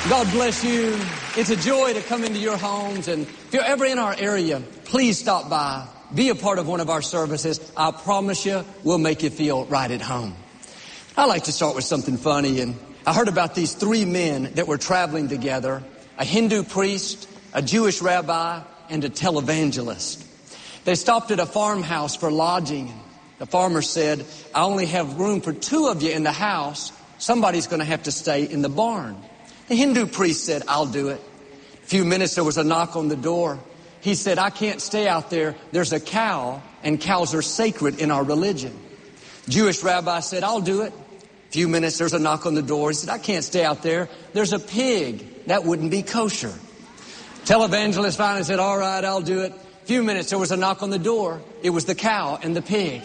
God bless you. It's a joy to come into your homes. And if you're ever in our area, please stop by. Be a part of one of our services. I promise you, we'll make you feel right at home. I like to start with something funny. And I heard about these three men that were traveling together, a Hindu priest, a Jewish rabbi, and a televangelist. They stopped at a farmhouse for lodging. The farmer said, I only have room for two of you in the house. Somebody's going to have to stay in the barn. The Hindu priest said, I'll do it. A few minutes, there was a knock on the door. He said, I can't stay out there. There's a cow, and cows are sacred in our religion. Jewish rabbi said, I'll do it. A few minutes, there's a knock on the door. He said, I can't stay out there. There's a pig. That wouldn't be kosher. Televangelist finally said, all right, I'll do it. A few minutes, there was a knock on the door. It was the cow and the pig.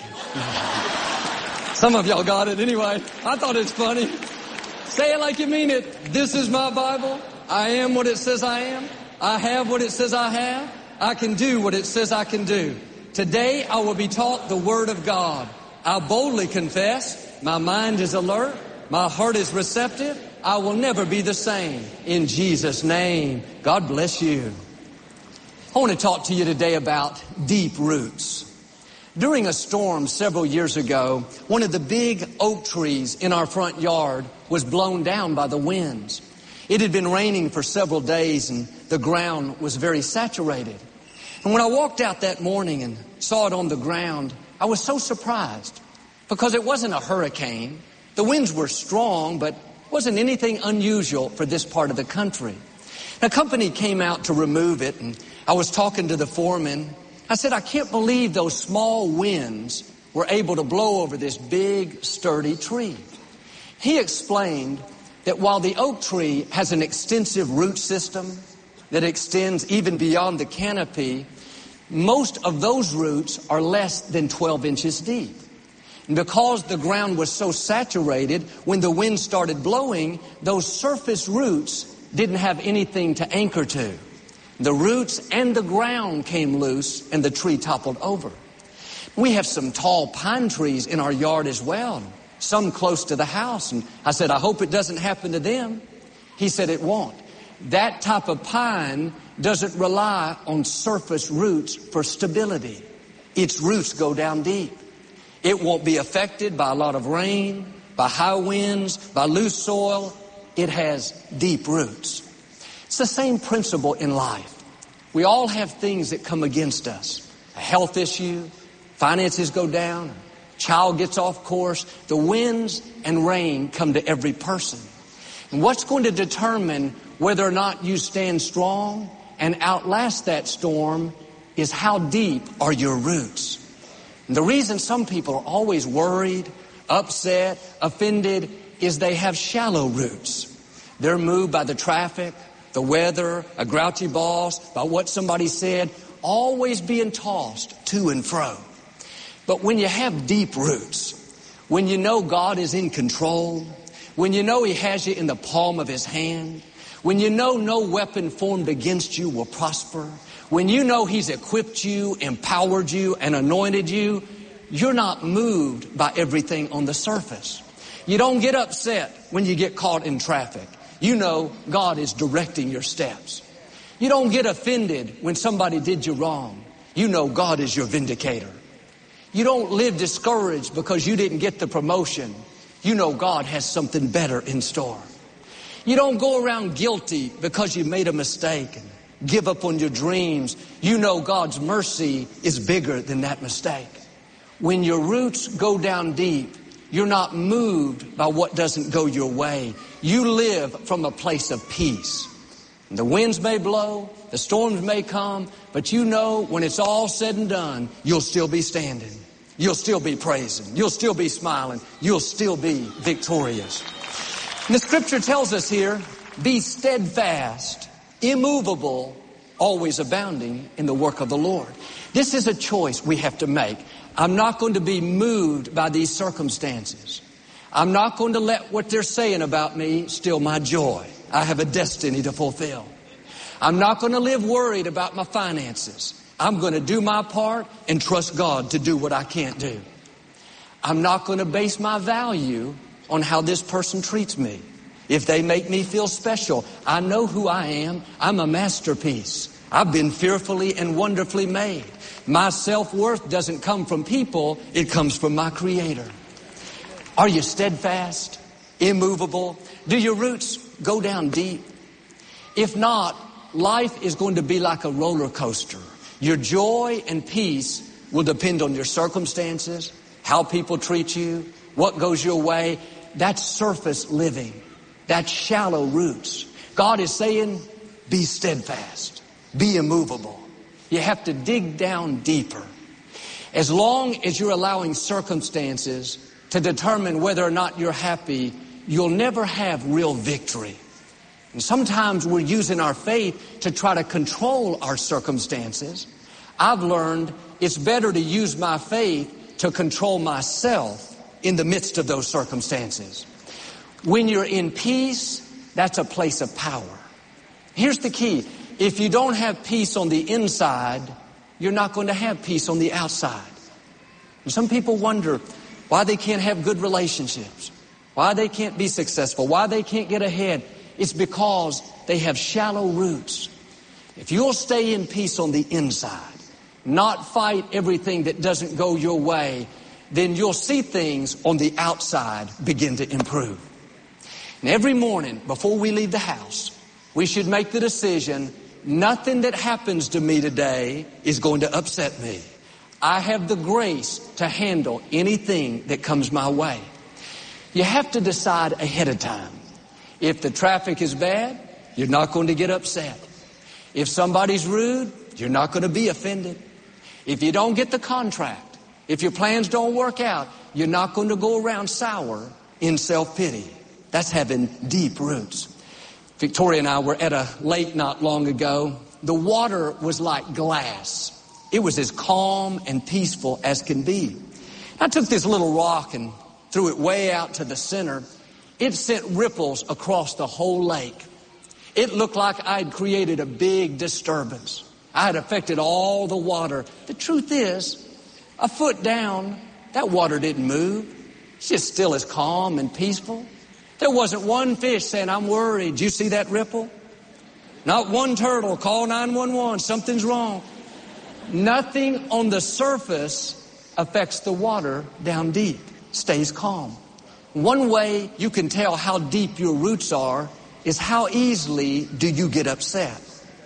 Some of y'all got it anyway. I thought it's funny. Say it like you mean it. This is my Bible. I am what it says I am. I have what it says I have. I can do what it says I can do. Today I will be taught the Word of God. I boldly confess. My mind is alert. My heart is receptive. I will never be the same. In Jesus' name, God bless you. I want to talk to you today about deep roots. During a storm several years ago, one of the big oak trees in our front yard was blown down by the winds. It had been raining for several days and the ground was very saturated. And when I walked out that morning and saw it on the ground, I was so surprised because it wasn't a hurricane. The winds were strong, but wasn't anything unusual for this part of the country. A company came out to remove it, and I was talking to the foreman. I said, I can't believe those small winds were able to blow over this big, sturdy tree. He explained that while the oak tree has an extensive root system that extends even beyond the canopy, most of those roots are less than 12 inches deep. And because the ground was so saturated, when the wind started blowing, those surface roots didn't have anything to anchor to. The roots and the ground came loose and the tree toppled over. We have some tall pine trees in our yard as well, some close to the house. And I said, I hope it doesn't happen to them. He said it won't. That type of pine doesn't rely on surface roots for stability. Its roots go down deep. It won't be affected by a lot of rain, by high winds, by loose soil. It has deep roots. It's the same principle in life. We all have things that come against us. A health issue, finances go down, a child gets off course. The winds and rain come to every person. And what's going to determine whether or not you stand strong and outlast that storm is how deep are your roots. And the reason some people are always worried, upset, offended is they have shallow roots. They're moved by the traffic, the weather, a grouchy boss, by what somebody said, always being tossed to and fro. But when you have deep roots, when you know God is in control, when you know He has you in the palm of His hand, when you know no weapon formed against you will prosper, when you know He's equipped you, empowered you, and anointed you, you're not moved by everything on the surface. You don't get upset when you get caught in traffic. You know God is directing your steps. You don't get offended when somebody did you wrong. You know God is your vindicator. You don't live discouraged because you didn't get the promotion. You know God has something better in store. You don't go around guilty because you made a mistake and give up on your dreams. You know God's mercy is bigger than that mistake. When your roots go down deep, you're not moved by what doesn't go your way. You live from a place of peace. The winds may blow, the storms may come, but you know when it's all said and done, you'll still be standing. You'll still be praising. You'll still be smiling. You'll still be victorious. And the scripture tells us here, be steadfast, immovable, always abounding in the work of the Lord. This is a choice we have to make. I'm not going to be moved by these circumstances. I'm not going to let what they're saying about me steal my joy. I have a destiny to fulfill. I'm not going to live worried about my finances. I'm going to do my part and trust God to do what I can't do. I'm not going to base my value on how this person treats me. If they make me feel special, I know who I am. I'm a masterpiece. I've been fearfully and wonderfully made. My self-worth doesn't come from people. It comes from my Creator. Are you steadfast, immovable? Do your roots go down deep? If not, life is going to be like a roller coaster. Your joy and peace will depend on your circumstances, how people treat you, what goes your way. That's surface living. That's shallow roots. God is saying, be steadfast, be immovable. You have to dig down deeper. As long as you're allowing circumstances to determine whether or not you're happy, you'll never have real victory. And sometimes we're using our faith to try to control our circumstances. I've learned it's better to use my faith to control myself in the midst of those circumstances. When you're in peace, that's a place of power. Here's the key. If you don't have peace on the inside, you're not going to have peace on the outside. And some people wonder why they can't have good relationships, why they can't be successful, why they can't get ahead. It's because they have shallow roots. If you'll stay in peace on the inside, not fight everything that doesn't go your way, then you'll see things on the outside begin to improve. And every morning before we leave the house, we should make the decision, nothing that happens to me today is going to upset me. I have the grace to handle anything that comes my way. You have to decide ahead of time. If the traffic is bad, you're not going to get upset. If somebody's rude, you're not going to be offended. If you don't get the contract, if your plans don't work out, you're not going to go around sour in self-pity. That's having deep roots. Victoria and I were at a lake not long ago. The water was like glass. It was as calm and peaceful as can be. I took this little rock and threw it way out to the center. It sent ripples across the whole lake. It looked like I'd created a big disturbance. I had affected all the water. The truth is, a foot down, that water didn't move. It's just still as calm and peaceful. There wasn't one fish saying, I'm worried. Did you see that ripple? Not one turtle. Call 911. Something's wrong. Nothing on the surface affects the water down deep. Stays calm. One way you can tell how deep your roots are is how easily do you get upset.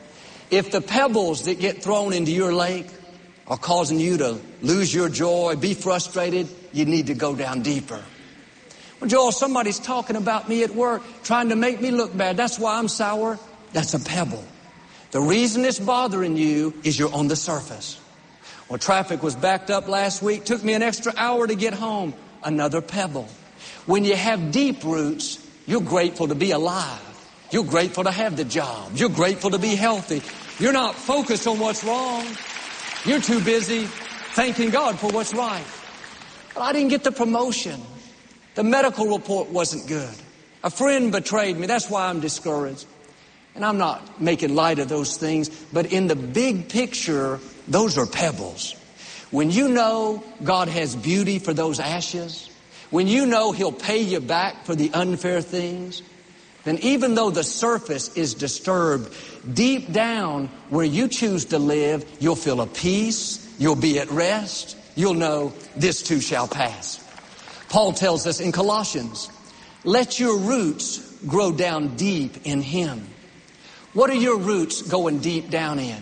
If the pebbles that get thrown into your lake are causing you to lose your joy, be frustrated, you need to go down deeper. Well, Joel, somebody's talking about me at work, trying to make me look bad. That's why I'm sour. That's a pebble. The reason it's bothering you is you're on the surface. Well, traffic was backed up last week. Took me an extra hour to get home. Another pebble. When you have deep roots, you're grateful to be alive. You're grateful to have the job. You're grateful to be healthy. You're not focused on what's wrong. You're too busy thanking God for what's right. But I didn't get the promotion. The medical report wasn't good. A friend betrayed me. That's why I'm discouraged. And I'm not making light of those things, but in the big picture, those are pebbles. When you know God has beauty for those ashes, when you know He'll pay you back for the unfair things, then even though the surface is disturbed, deep down where you choose to live, you'll feel a peace, you'll be at rest, you'll know this too shall pass. Paul tells us in Colossians, let your roots grow down deep in Him. What are your roots going deep down in?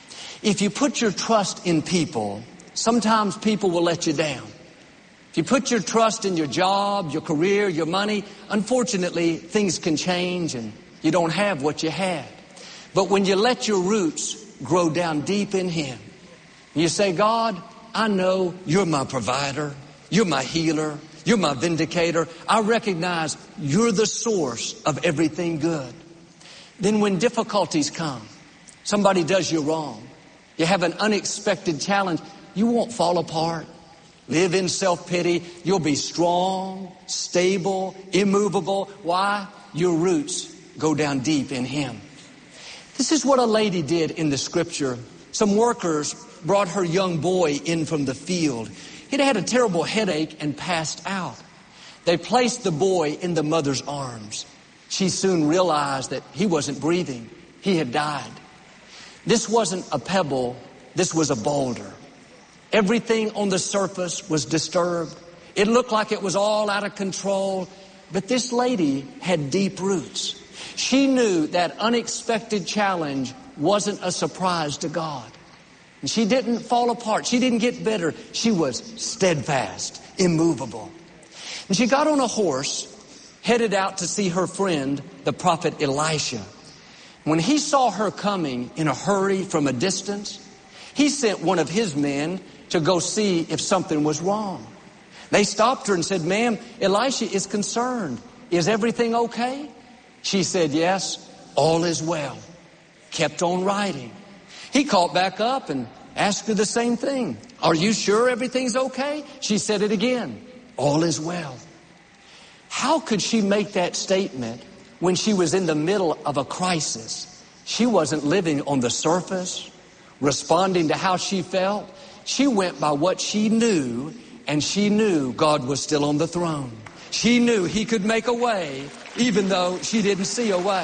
If you put your trust in people, sometimes people will let you down. If you put your trust in your job, your career, your money, unfortunately, things can change and you don't have what you had. But when you let your roots grow down deep in Him, you say, God, I know You're my provider. You're my healer. You're my vindicator. I recognize You're the source of everything good. Then when difficulties come, somebody does you wrong, you have an unexpected challenge, you won't fall apart. Live in self-pity. You'll be strong, stable, immovable. Why? Your roots go down deep in Him. This is what a lady did in the scripture. Some workers brought her young boy in from the field. He'd had a terrible headache and passed out. They placed the boy in the mother's arms. She soon realized that he wasn't breathing. He had died. This wasn't a pebble. This was a boulder. Everything on the surface was disturbed. It looked like it was all out of control. But this lady had deep roots. She knew that unexpected challenge wasn't a surprise to God. And she didn't fall apart. She didn't get bitter. She was steadfast, immovable. And she got on a horse, headed out to see her friend, the prophet Elisha. When he saw her coming in a hurry from a distance, he sent one of his men to go see if something was wrong. They stopped her and said, "Ma'am, Elisha is concerned. Is everything okay?" She said, "Yes, all is well." Kept on riding. He caught back up and asked her the same thing. "Are you sure everything's okay?" She said it again. "All is well." How could she make that statement when she was in the middle of a crisis? She wasn't living on the surface, responding to how she felt. She went by what she knew, and she knew God was still on the throne. She knew he could make a way, even though she didn't see a way.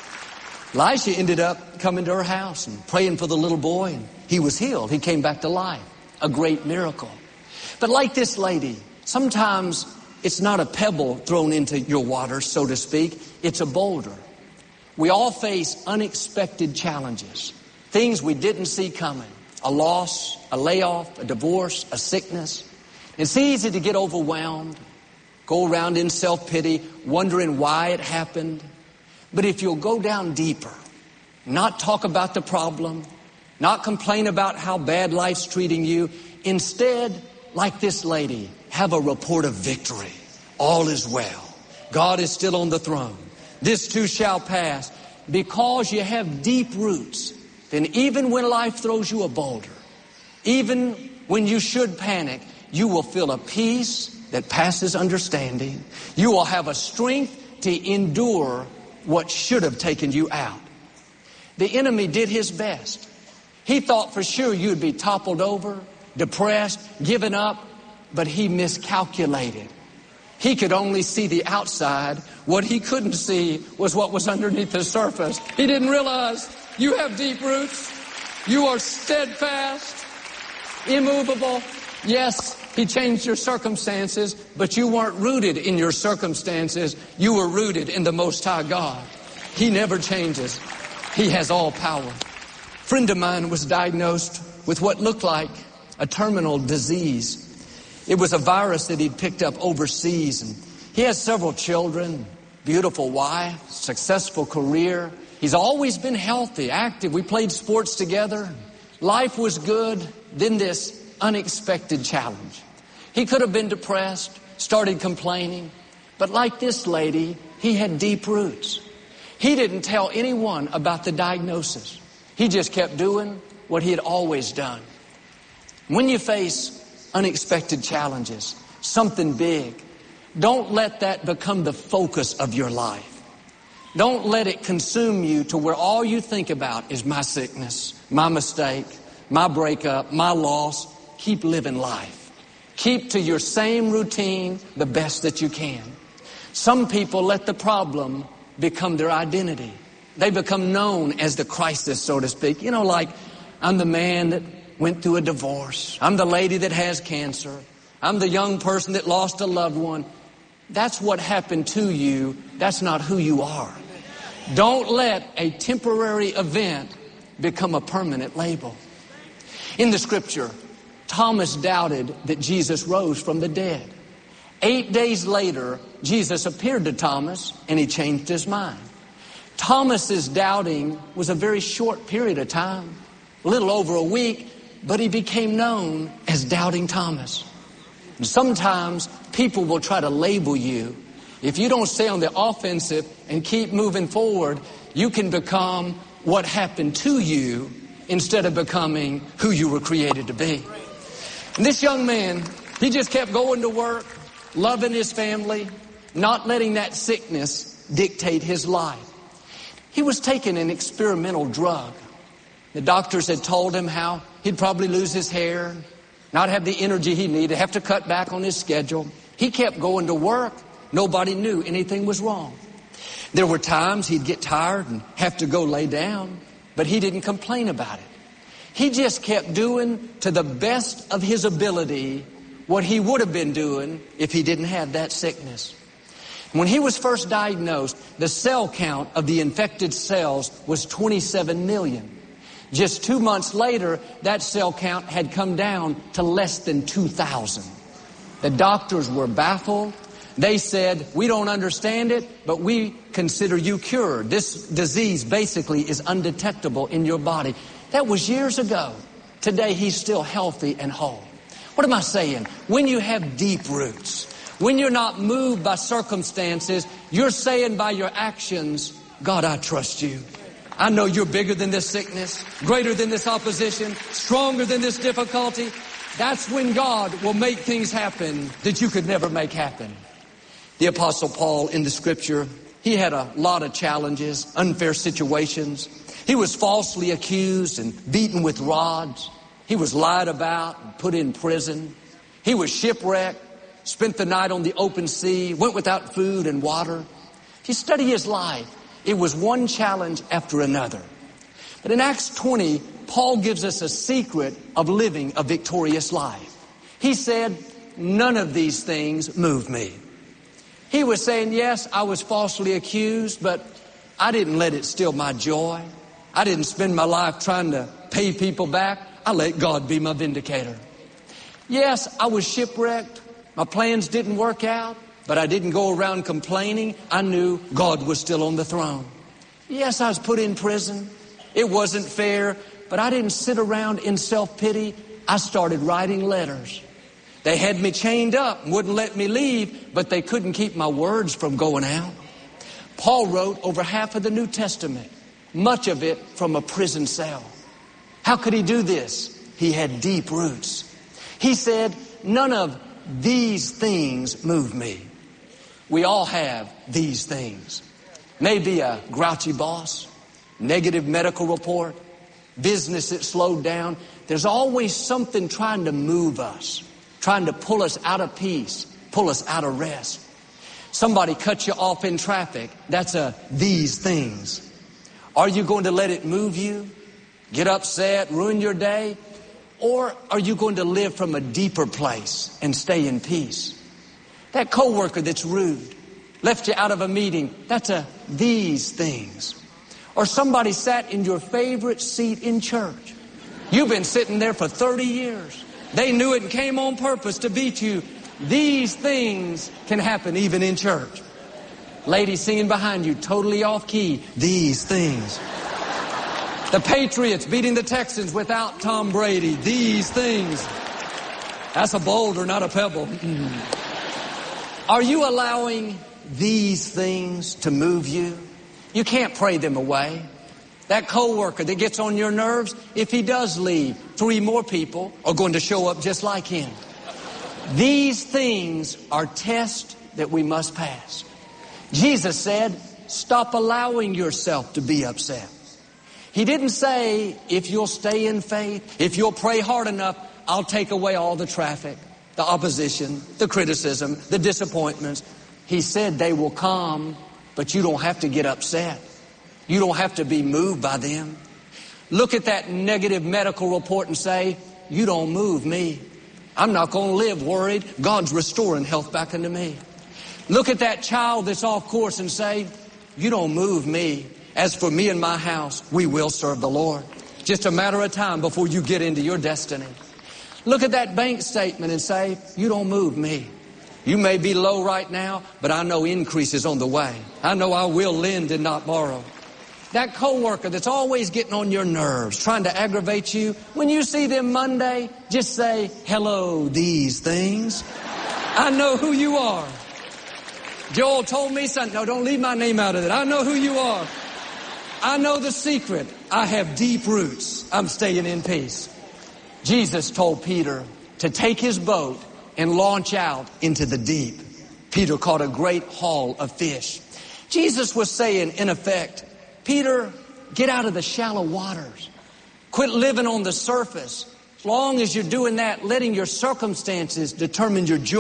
Elisha ended up coming to her house and praying for the little boy, and he was healed. He came back to life. A great miracle. But like this lady, sometimes it's not a pebble thrown into your water, so to speak. It's a boulder. We all face unexpected challenges, things we didn't see coming. A loss, a layoff, a divorce, a sickness. It's easy to get overwhelmed, go around in self-pity, wondering why it happened. But if you'll go down deeper, not talk about the problem, not complain about how bad life's treating you, instead, like this lady, have a report of victory. All is well. God is still on the throne. This too shall pass. Because you have deep roots, then even when life throws you a boulder, even when you should panic, you will feel a peace that passes understanding. You will have a strength to endure what should have taken you out. The enemy did his best. He thought for sure you'd be toppled over, depressed, given up, but he miscalculated. He could only see the outside. What he couldn't see was what was underneath the surface. He didn't realize you have deep roots. You are steadfast, immovable. Yes, he changed your circumstances, but you weren't rooted in your circumstances. You were rooted in the Most High God. He never changes. He has all power. A friend of mine was diagnosed with what looked like a terminal disease. It was a virus that he'd picked up overseas, and he has several children, beautiful wife, successful career. He's always been healthy, active. We played sports together. Life was good. Then this unexpected challenge. He could have been depressed, started complaining, but like this lady, he had deep roots. He didn't tell anyone about the diagnosis. He just kept doing what he had always done. When you face unexpected challenges, something big, don't let that become the focus of your life. Don't let it consume you to where all you think about is my sickness, my mistake, my breakup, my loss. Keep living life. Keep to your same routine the best that you can. Some people let the problem become their identity. They become known as the crisis, so to speak. You know, like, I'm the man that went through a divorce. I'm the lady that has cancer. I'm the young person that lost a loved one. That's what happened to you. That's not who you are. Don't let a temporary event become a permanent label. In the scripture, Thomas doubted that Jesus rose from the dead. 8 days later, Jesus appeared to Thomas and he changed his mind. Thomas's doubting was a very short period of time, a little over a week, but he became known as Doubting Thomas. And sometimes people will try to label you. If you don't stay on the offensive and keep moving forward, you can become what happened to you instead of becoming who you were created to be. And this young man, he just kept going to work, loving his family, not letting that sickness dictate his life. He was taking an experimental drug. The doctors had told him how he'd probably lose his hair, not have the energy he needed, have to cut back on his schedule. He kept going to work. Nobody knew anything was wrong. There were times he'd get tired and have to go lay down, but he didn't complain about it. He just kept doing to the best of his ability what he would have been doing if he didn't have that sickness. When he was first diagnosed, the cell count of the infected cells was 27 million. Just 2 months later, that cell count had come down to less than 2,000. The doctors were baffled. They said, we don't understand it, but we consider you cured. This disease basically is undetectable in your body. That was years ago. Today, he's still healthy and whole. What am I saying? When you have deep roots, when you're not moved by circumstances, you're saying by your actions, God, I trust you. I know you're bigger than this sickness, greater than this opposition, stronger than this difficulty. That's when God will make things happen that you could never make happen. The Apostle Paul in the Scripture, he had a lot of challenges, unfair situations. He was falsely accused and beaten with rods. He was lied about and put in prison. He was shipwrecked, spent the night on the open sea, went without food and water. If you study his life, it was one challenge after another. But in Acts 20, Paul gives us a secret of living a victorious life. He said, none of these things move me. He was saying, yes, I was falsely accused, but I didn't let it steal my joy. I didn't spend my life trying to pay people back. I let God be my vindicator. Yes, I was shipwrecked. My plans didn't work out, but I didn't go around complaining. I knew God was still on the throne. Yes, I was put in prison. It wasn't fair, but I didn't sit around in self-pity. I started writing letters. They had me chained up and wouldn't let me leave, but they couldn't keep my words from going out. Paul wrote over half of the New Testament, much of it from a prison cell. How could he do this? He had deep roots. He said, none of these things move me. We all have these things. Maybe a grouchy boss, negative medical report, business that slowed down. There's always something trying to move us, trying to pull us out of peace, pull us out of rest. Somebody cuts you off in traffic. That's these things. Are you going to let it move you, get upset, ruin your day? Or are you going to live from a deeper place and stay in peace? That coworker that's rude, left you out of a meeting, that's these things. Or somebody sat in your favorite seat in church. You've been sitting there for 30 years. They knew it and came on purpose to beat you. These things can happen even in church. Lady singing behind you, totally off key. These things. The Patriots beating the Texans without Tom Brady. These things. That's a boulder, not a pebble. Are you allowing these things to move you? You can't pray them away. That coworker that gets on your nerves, if he does leave, 3 more people are going to show up just like him. These things are tests that we must pass. Jesus said, stop allowing yourself to be upset. He didn't say, if you'll stay in faith, if you'll pray hard enough, I'll take away all the traffic, the opposition, the criticism, the disappointments. He said they will come, but you don't have to get upset. You don't have to be moved by them. Look at that negative medical report and say, you don't move me. I'm not going to live worried. God's restoring health back into me. Look at that child that's off course and say, you don't move me. As for me and my house, we will serve the Lord. Just a matter of time before you get into your destiny. Look at that bank statement and say, you don't move me. You may be low right now, but I know increase is on the way. I know I will lend and not borrow. That coworker that's always getting on your nerves, trying to aggravate you, when you see them Monday, just say, hello, these things. I know who you are. Joel told me something. No, don't leave my name out of it. I know who you are. I know the secret. I have deep roots. I'm staying in peace. Jesus told Peter to take his boat and launch out into the deep. Peter caught a great haul of fish. Jesus was saying, in effect, Peter, get out of the shallow waters. Quit living on the surface. As long as you're doing that, letting your circumstances determine your joy.